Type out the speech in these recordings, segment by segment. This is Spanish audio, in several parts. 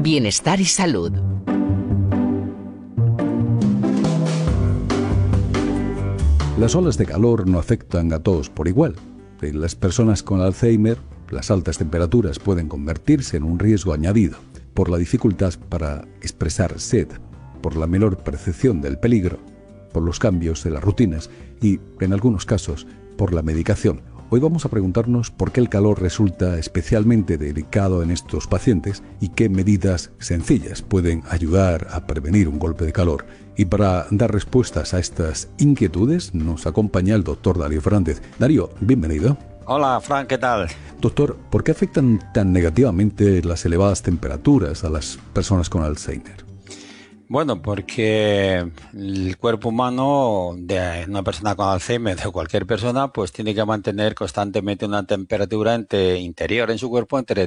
Bienestar y salud. Las olas de calor no afectan a todos por igual. En las personas con Alzheimer, las altas temperaturas pueden convertirse en un riesgo añadido por la dificultad para expresar sed, por la menor percepción del peligro, por los cambios de las rutinas y, en algunos casos, por la medicación. Hoy vamos a preguntarnos por qué el calor resulta especialmente delicado en estos pacientes y qué medidas sencillas pueden ayudar a prevenir un golpe de calor. Y para dar respuestas a estas inquietudes nos acompaña el doctor Darío Fernández. Darío, bienvenido. Hola, Fran, ¿qué tal? Doctor, ¿por qué afectan tan negativamente las elevadas temperaturas a las personas con Alzheimer? Bueno, porque el cuerpo humano de una persona con Alzheimer, de cualquier persona, pues tiene que mantener constantemente una temperatura interior en su cuerpo entre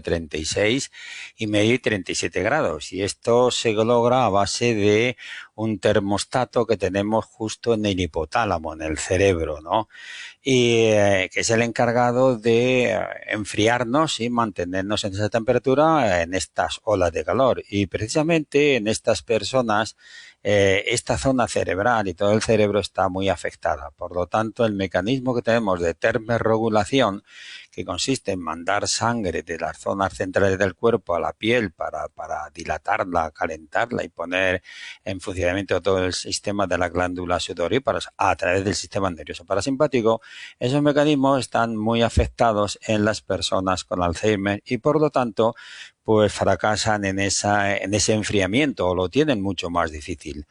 36,5 y 37 grados. Y esto se logra a base de un termostato que tenemos justo en el hipotálamo, en el cerebro, ¿no? Y que es el encargado de enfriarnos y mantenernos en esa temperatura en estas olas de calor. Y precisamente en estas personas esta zona cerebral y todo el cerebro está muy afectada. Por lo tanto, el mecanismo que tenemos de termorregulación, que consiste en mandar sangre de las zonas centrales del cuerpo a la piel para dilatarla, calentarla y poner en funcionamiento todo el sistema de la glándula sudoríparas a través del sistema nervioso parasimpático, esos mecanismos están muy afectados en las personas con Alzheimer y por lo tanto pues fracasan en ese enfriamiento o lo tienen mucho más difícil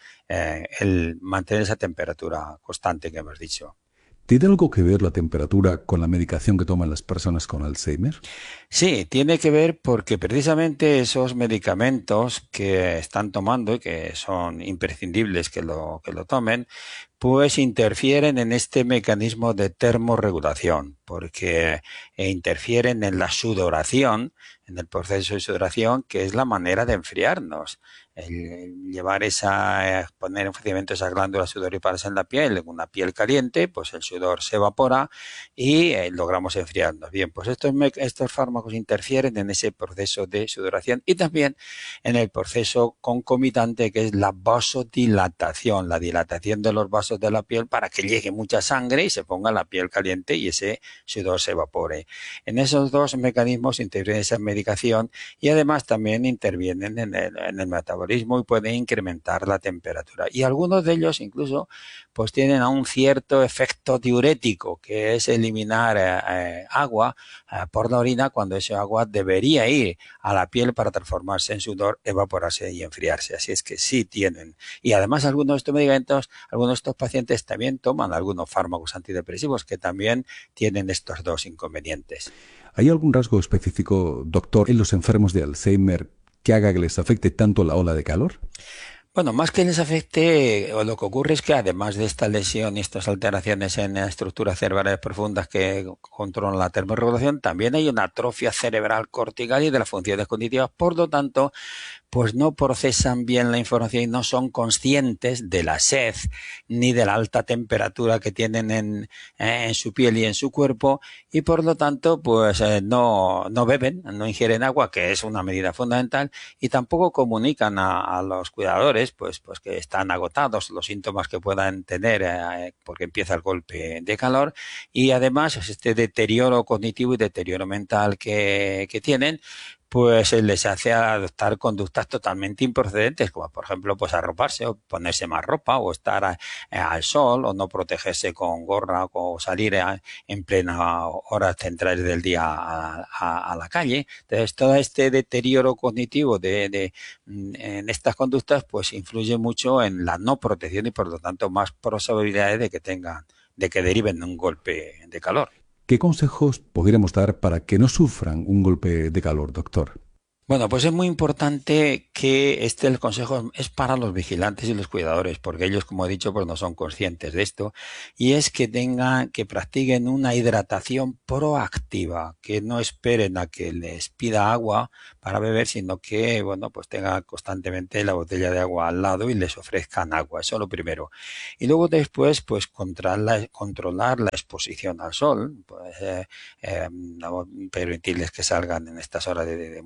el mantener esa temperatura constante que hemos dicho. ¿Tiene algo que ver la temperatura con la medicación que toman las personas con Alzheimer? Sí, tiene que ver porque precisamente esos medicamentos que están tomando y que son imprescindibles que lo tomen, pues interfieren en este mecanismo de termorregulación, porque interfieren en la sudoración, en el proceso de sudoración, que es la manera de enfriarnos. El llevar poner en funcionamiento esas glándulas sudoríparas en la piel, en una piel caliente, pues el sudor se evapora y logramos enfriarnos. Bien, pues estos fármacos interfieren en ese proceso de sudoración y también en el proceso concomitante que es la vasodilatación, la dilatación de los vasos de la piel para que llegue mucha sangre y se ponga la piel caliente y ese sudor se evapore. En esos dos mecanismos interviene esa medicación y además también intervienen en el metabolismo y pueden incrementar la temperatura. Y algunos de ellos incluso pues tienen un cierto efecto diurético, que es eliminar agua por la orina cuando ese agua debería ir a la piel para transformarse en sudor, evaporarse y enfriarse. Así es que sí tienen. Y además algunos de estos medicamentos, algunos de estos pacientes también toman algunos fármacos antidepresivos que también tienen estos dos inconvenientes. ¿Hay algún rasgo específico, doctor, en los enfermos de Alzheimer que haga que les afecte tanto la ola de calor? Bueno, más que les afecte, lo que ocurre es que además de esta lesión y estas alteraciones en estructuras cerebrales profundas que controlan la termorregulación, también hay una atrofia cerebral cortical y de las funciones cognitivas. Por lo tanto, pues no procesan bien la información y no son conscientes de la sed ni de la alta temperatura que tienen en su piel y en su cuerpo y por lo tanto pues no beben, no ingieren agua, que es una medida fundamental, y tampoco comunican a los cuidadores pues que están agotados, los síntomas que puedan tener porque empieza el golpe de calor y además este deterioro cognitivo y deterioro mental que tienen, pues les hace adoptar conductas totalmente improcedentes, como por ejemplo pues arroparse o ponerse más ropa o estar al sol o no protegerse con gorra o salir en plena horas centrales del día a la calle. Entonces todo este deterioro cognitivo en estas conductas pues influye mucho en la no protección y por lo tanto más probabilidades de que deriven de un golpe de calor. ¿Qué consejos podríamos dar para que no sufran un golpe de calor, doctor? Bueno, pues es muy importante que el consejo es para los vigilantes y los cuidadores, porque ellos, como he dicho, pues no son conscientes de esto, y es que practiquen una hidratación proactiva, que no esperen a que les pida agua para beber, sino que, bueno, pues tengan constantemente la botella de agua al lado y les ofrezcan agua, eso es lo primero. Y luego después, pues controlar la exposición al sol, pues no permitirles que salgan en estas horas de mucho calor.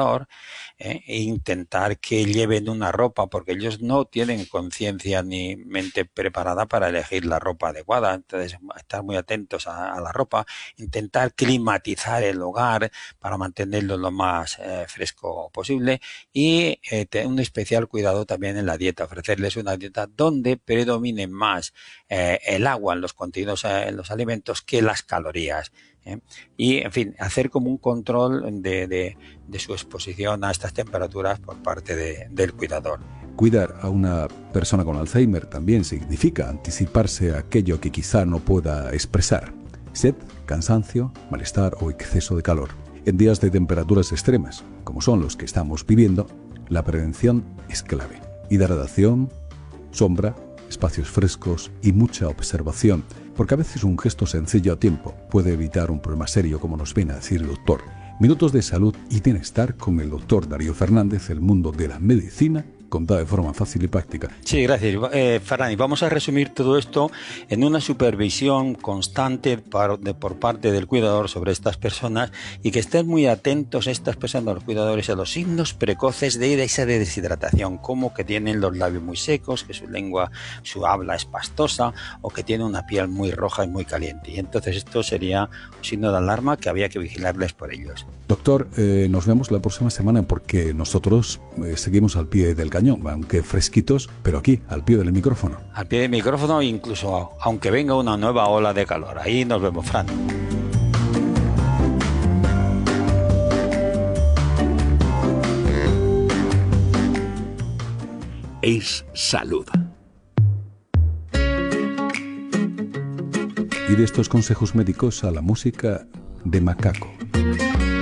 cuidador, e intentar que lleven una ropa, porque ellos no tienen conciencia ni mente preparada para elegir la ropa adecuada. Entonces, estar muy atentos a la ropa, intentar climatizar el hogar para mantenerlo lo más fresco posible, y tener un especial cuidado también en la dieta, ofrecerles una dieta donde predomine más el agua en los contenidos en los alimentos que las calorías. Y, en fin, hacer como un control de su exposición a estas temperaturas por parte del cuidador. Cuidar a una persona con Alzheimer también significa anticiparse a aquello que quizá no pueda expresar: sed, cansancio, malestar o exceso de calor. En días de temperaturas extremas, como son los que estamos viviendo, la prevención es clave. Hidratación, sombra, espacios frescos y mucha observación, porque a veces un gesto sencillo a tiempo puede evitar un problema serio, como nos viene a decir el doctor. Minutos de salud y bienestar con el doctor Darío Fernández, el mundo de la medicina contada de forma fácil y práctica. Sí, gracias, Ferran. Y vamos a resumir todo esto en una supervisión constante por parte del cuidador sobre estas personas, y que estén muy atentos estas personas, los cuidadores, a los signos precoces de esa deshidratación, como que tienen los labios muy secos, que su habla es pastosa, o que tienen una piel muy roja y muy caliente. Y entonces esto sería un signo de alarma que había que vigilarles por ellos. Doctor, nos vemos la próxima semana, porque nosotros seguimos al pie del cañón, aunque fresquitos, pero aquí, al pie del micrófono. Al pie del micrófono, incluso aunque venga una nueva ola de calor. Ahí nos vemos, Fran. Es salud. Y de estos consejos médicos a la música de Macaco.